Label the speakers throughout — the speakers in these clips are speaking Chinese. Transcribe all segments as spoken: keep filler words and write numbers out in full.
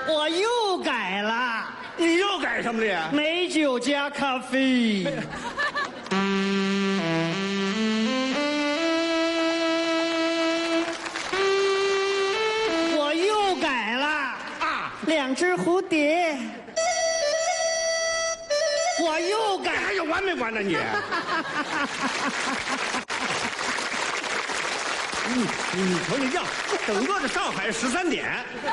Speaker 1: 我又改了。
Speaker 2: 你又改什么了呀？
Speaker 1: 美酒加咖啡。我又改了
Speaker 2: 啊，
Speaker 1: 两只蝴蝶。我又改，
Speaker 2: 还有完没完呢你？你你瞅你这样，整个的上海十三点。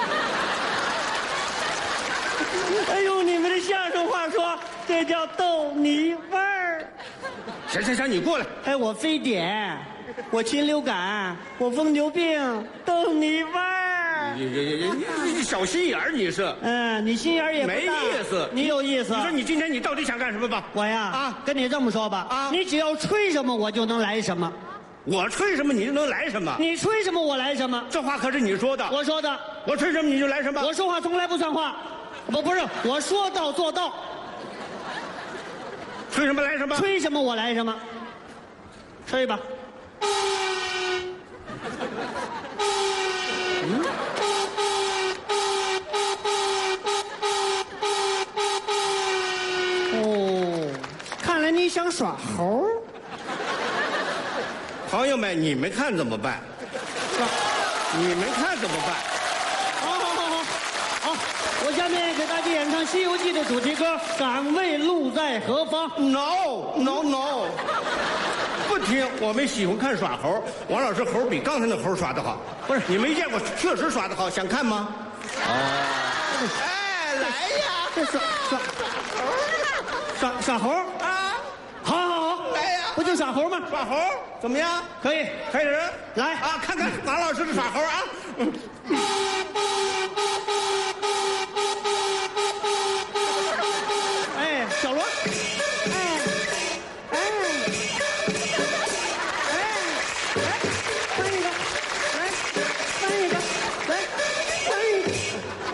Speaker 1: 哎呦，你们的相声话说，这叫逗你味儿。
Speaker 2: 行行行，你过来。
Speaker 1: 哎，我非典，我禽流感，我疯牛病，逗你味儿。
Speaker 2: 你你你你你小心眼儿你是？
Speaker 1: 嗯，你心眼儿也不大
Speaker 2: 没意思，
Speaker 1: 你有意思。
Speaker 2: 你说你今天你到底想干什么吧？
Speaker 1: 我呀，
Speaker 2: 啊，
Speaker 1: 跟你这么说吧，
Speaker 2: 啊，
Speaker 1: 你只要吹什么，我就能来什么。
Speaker 2: 我吹什么你就能来什么？
Speaker 1: 你吹什么我来什么。
Speaker 2: 这话可是你说的。
Speaker 1: 我说的。
Speaker 2: 我吹什么你就来什么。
Speaker 1: 我说话从来不算话。不不是，我说到做到。
Speaker 2: 吹什么来什么？
Speaker 1: 吹什么我来什么。吹吧。嗯。哦，看来你想耍猴。
Speaker 2: 朋友们，你们看怎么办？你们看怎么办？
Speaker 1: 好好好好好，我下面给大家演唱《西游记》的主题歌《敢问路在何方》。
Speaker 2: No no no， 不听，我们喜欢看耍猴。王老师猴比刚才那猴耍得好。不是，你没见过，确实耍得好，想看吗？哦，哎，来呀，
Speaker 1: 这耍耍耍耍猴
Speaker 2: 啊！
Speaker 1: 好好好，
Speaker 2: 来呀，
Speaker 1: 不就耍猴吗？
Speaker 2: 耍猴怎么样？
Speaker 1: 可以，
Speaker 2: 开始
Speaker 1: 来
Speaker 2: 啊，看看马老师的耍猴啊！嗯
Speaker 1: 哎，小罗，哎哎哎哎，翻一个，来翻一个，来翻一个。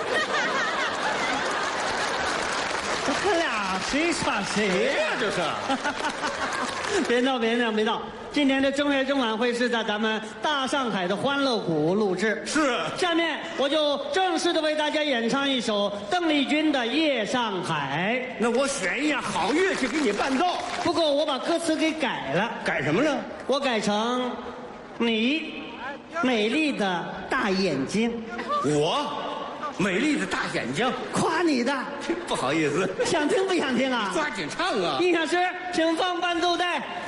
Speaker 1: 这他俩谁耍谁呀？
Speaker 2: 这是。
Speaker 1: 别闹别闹别闹！今天的正月正晚会是在咱们大上海的欢乐谷录制。
Speaker 2: 是。
Speaker 1: 下面我就正式的为大家演唱一首邓丽君的《夜上海》。
Speaker 2: 那我选一样好乐器给你伴奏。
Speaker 1: 不过我把歌词给改了。
Speaker 2: 改什么了？
Speaker 1: 我改成你美丽的大眼睛。
Speaker 2: 我美丽的大眼睛。
Speaker 1: 夸你的。
Speaker 2: 不好意思。
Speaker 1: 想听不想听啊？
Speaker 2: 抓紧唱啊！
Speaker 1: 音响师，请放伴奏带。